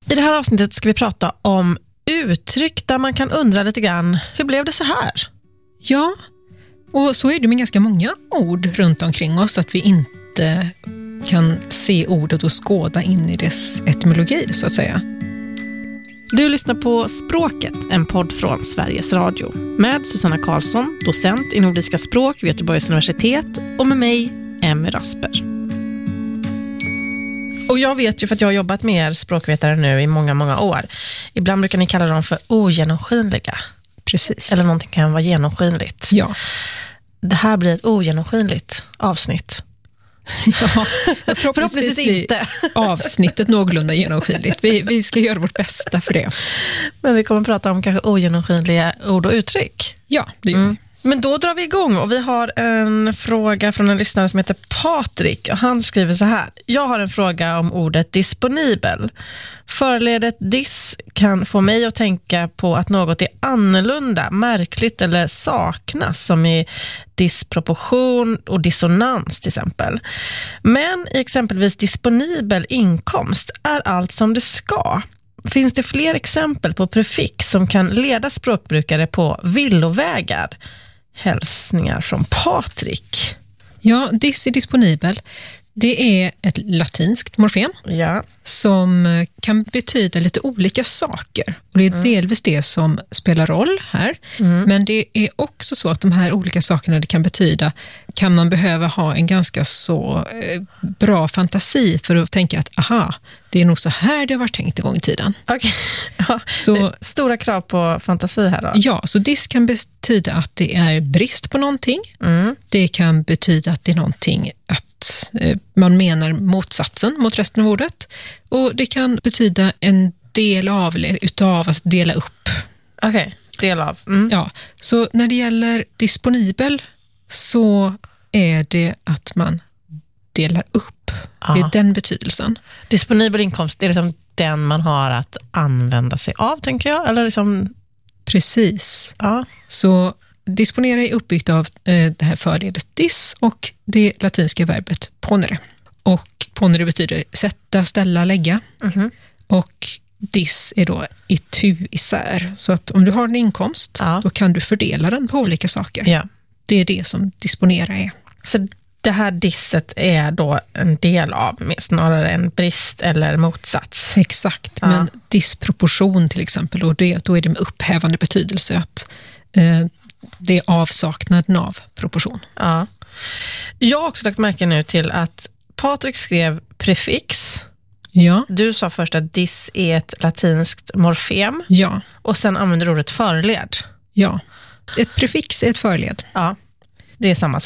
I det här avsnittet ska vi prata om uttryck där man kan undra lite grann, hur blev det så här? Ja, och så är det med ganska många ord runt omkring oss att vi inte kan se ordet och skåda in i dess etymologi så att säga. Du lyssnar på Språket, en podd från Sveriges Radio. Med Susanna Karlsson, docent i nordiska språk vid Göteborgs universitet, och med mig, Emmy Rasper. Och jag vet ju, för att jag har jobbat med er språkvetare nu i många, många år. Ibland brukar ni kalla dem för ogenomskinliga. Precis. Eller någonting kan vara genomskinligt. Ja. Det här blir ett ogenomskinligt avsnitt. Ja, förhoppningsvis inte. Avsnittet någorlunda genomskinligt. Vi ska göra vårt bästa för det. Men vi kommer att prata om kanske ogenomskinliga ord och uttryck. Ja, det gör vi. Men då drar vi igång och vi har en fråga från en lyssnare som heter Patrik. Och han skriver så här: jag har en fråga om ordet disponibel. Förledet dis kan få mig att tänka på att något är annorlunda, märkligt eller saknas, som i disproportion och dissonans till exempel. Men i exempelvis disponibel inkomst är allt som det ska. Finns det fler exempel på prefix som kan leda språkbrukare på villovägar? Hälsningar från Patrik. Ja, dis är disponibel. Det är ett latinskt morfem som kan betyda lite olika saker. Och det är delvis det som spelar roll här. Men det är också så att de här olika sakerna det kan betyda, kan man behöva ha en ganska så bra fantasi för att tänka att aha, det är nog så här det har varit tänkt en gång i tiden. Okay. Ja, så stora krav på fantasi här då. Ja, så dis kan betyda att det är brist på någonting. Det kan betyda att det är någonting att man menar motsatsen mot resten av ordet. Och det kan betyda en del av eller utav att dela upp. Okej, del av. Ja, så när det gäller disponibel så är det att man delar upp. Det är den betydelsen. Disponibel inkomst, det är liksom den man har att använda sig av, tänker jag. Eller liksom... Precis. Ja. Så disponera är uppbyggt av det här förledet dis och det latinska verbet ponere. Och ponere betyder sätta, ställa, lägga. Och dis är då itu isär. Så att om du har en inkomst, då kan du fördela den på olika saker. Ja. Det är det som disponera är. Så det här disset är då en del av, snarare en brist eller motsats. Exakt, men disproportion till exempel, och då är det med upphävande betydelse att det är avsaknaden av proportion. Ja. Jag har också lagt märke nu till att Patrik skrev prefix. Ja. Du sa först att dis är ett latinskt morfem. Ja. Och sen använder ordet förled. Ja. Ett prefix är ett förled. Ja, det är samma sak.